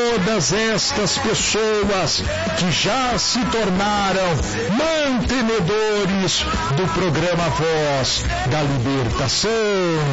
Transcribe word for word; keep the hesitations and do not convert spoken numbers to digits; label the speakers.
Speaker 1: todas estas pessoas que já se tornaram mantenedores do programa Voz da Libertação.